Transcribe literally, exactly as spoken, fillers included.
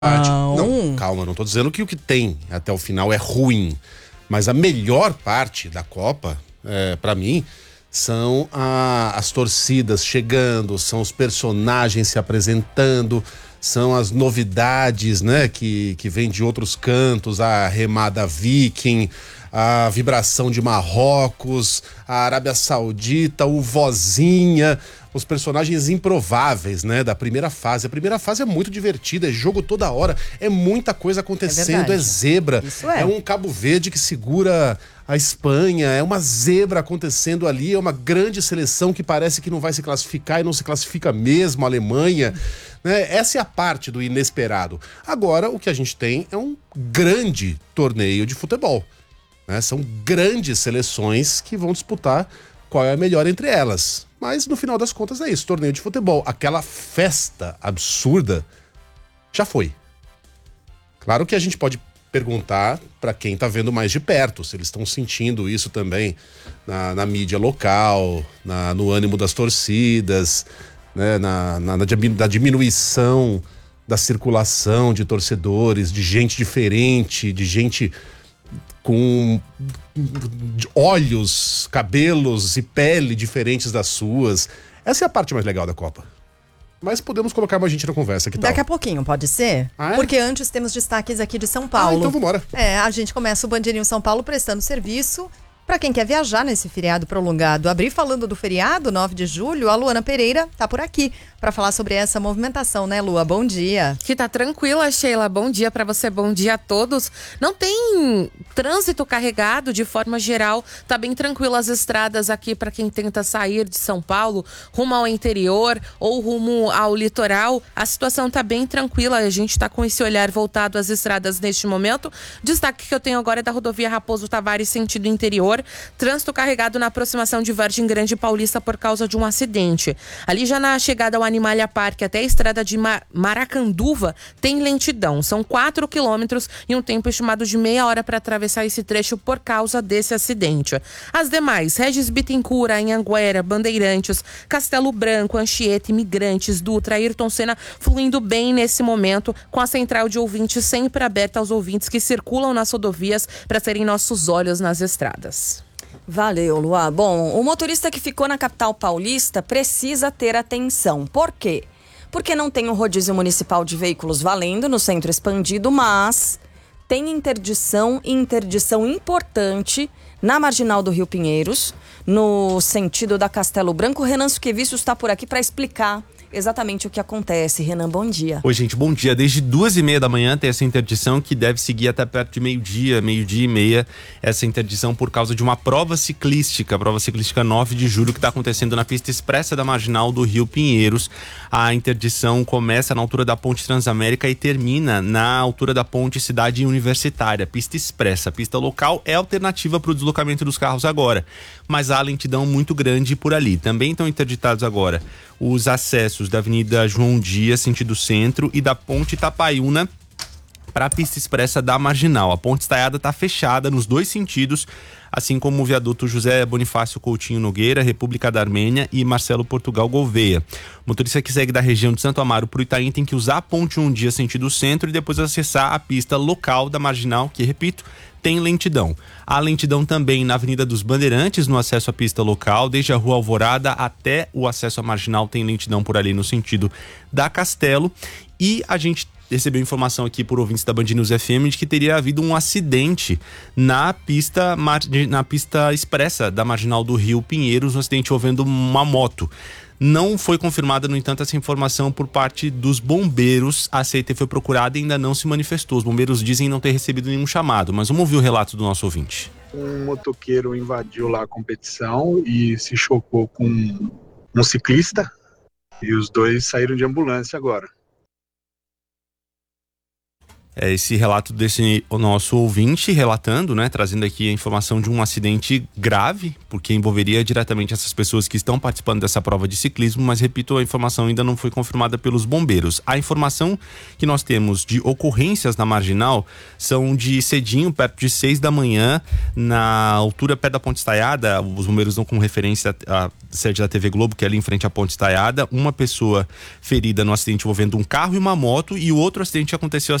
Não, calma, não tô dizendo que o que tem até o final é ruim, mas a melhor parte da Copa, é, para mim, são a, as torcidas chegando, são os personagens se apresentando, são as novidades, né, que, que vêm de outros cantos, a remada Viking, a vibração de Marrocos, a Arábia Saudita, o Vozinha, os personagens improváveis, né, da primeira fase. A primeira fase é muito divertida, é jogo toda hora, é muita coisa acontecendo, é, é zebra, é. é um Cabo Verde que segura a Espanha, é uma zebra acontecendo ali, é uma grande seleção que parece que não vai se classificar e não se classifica mesmo, a Alemanha, né? Essa é a parte do inesperado. Agora, o que a gente tem é um grande torneio de futebol, né? São grandes seleções que vão disputar qual é a melhor entre elas. Mas, no final das contas, é isso, torneio de futebol. Aquela festa absurda já foi. Claro que a gente pode perguntar para quem tá vendo mais de perto, se eles estão sentindo isso também na, na mídia local, na, no ânimo das torcidas, né, na, na, na da diminuição da circulação de torcedores, de gente diferente, de gente com olhos, cabelos e pele diferentes das suas. Essa é a parte mais legal da Copa. Mas podemos colocar mais gente na conversa, que tal? Daqui a pouquinho, pode ser? Ah, é? Porque antes temos destaques aqui de São Paulo. Ah, então vambora. É, a gente começa o Band News São Paulo prestando serviço para quem quer viajar nesse feriado prolongado. Abrir falando do feriado, nove de julho, a Luana Pereira tá por aqui para falar sobre essa movimentação, né, Lua? Bom dia. Que tá tranquila, Sheila. Bom dia para você, bom dia a todos. Não tem trânsito carregado de forma geral, tá bem tranquilo as estradas aqui para quem tenta sair de São Paulo rumo ao interior ou rumo ao litoral. A situação tá bem tranquila, a gente tá com esse olhar voltado às estradas neste momento. Destaque que eu tenho agora é da rodovia Raposo Tavares, sentido interior. Trânsito carregado na aproximação de Vargem Grande Paulista por causa de um acidente. Ali já na chegada ao Animalia Parque até a estrada de Maracanduva tem lentidão. São quatro quilômetros e um tempo estimado de meia hora para atravessar esse trecho por causa desse acidente. As demais, Regis Bittencourt, Anhanguera, Bandeirantes, Castelo Branco, Anchieta, Imigrantes, Dutra, Ayrton Senna, fluindo bem nesse momento, com a central de ouvintes sempre aberta aos ouvintes que circulam nas rodovias para serem nossos olhos nas estradas. Valeu, Luá. Bom, o motorista que ficou na capital paulista precisa ter atenção. Por quê? Porque não tem o rodízio municipal de veículos valendo no centro expandido, mas tem interdição e interdição importante na marginal do Rio Pinheiros, no sentido da Castelo Branco. Renan Suquevicius está por aqui para explicar exatamente o que acontece. Renan, bom dia. Oi, gente, bom dia. Desde duas e meia da manhã tem essa interdição que deve seguir até perto de meio-dia, meio-dia e meia, essa interdição por causa de uma prova ciclística, a prova ciclística nove de julho, que está acontecendo na pista expressa da marginal do Rio Pinheiros. A interdição começa na altura da Ponte Transamérica e termina na altura da Ponte Cidade Universitária. Pista expressa, a pista local é alternativa para o deslocamento dos carros agora, mas há lentidão muito grande por ali. Também estão interditados agora os acessos da Avenida João Dias, sentido centro, e da Ponte Itapaiúna para a pista expressa da Marginal. A ponte estaiada está fechada nos dois sentidos, assim como o viaduto José Bonifácio Coutinho Nogueira, República da Armênia e Marcelo Portugal Gouveia. O motorista que segue da região de Santo Amaro para o Itaim tem que usar a ponte um dia sentido centro e depois acessar a pista local da Marginal, que, repito, tem lentidão. Há lentidão também na Avenida dos Bandeirantes, no acesso à pista local, desde a Rua Alvorada até o acesso à Marginal tem lentidão por ali no sentido da Castelo. E a gente recebeu informação aqui por ouvintes da Band News F M de que teria havido um acidente na pista, na pista expressa da Marginal do Rio Pinheiros, um acidente envolvendo uma moto. Não foi confirmada, no entanto, essa informação por parte dos bombeiros. A C T foi procurada e ainda não se manifestou. Os bombeiros dizem não ter recebido nenhum chamado, mas vamos ouvir o relato do nosso ouvinte. Um motoqueiro invadiu lá a competição e se chocou com um ciclista e os dois saíram de ambulância agora. É esse relato desse o nosso ouvinte relatando, né, trazendo aqui a informação de um acidente grave, porque envolveria diretamente essas pessoas que estão participando dessa prova de ciclismo, mas repito, a informação ainda não foi confirmada pelos bombeiros. A informação que nós temos de ocorrências na Marginal são de cedinho, perto de seis da manhã, na altura perto da Ponte Estaiada. Os bombeiros dão como referência a sede da T V Globo, que é ali em frente à Ponte Estaiada. Uma pessoa ferida no acidente envolvendo um carro e uma moto, e o outro acidente aconteceu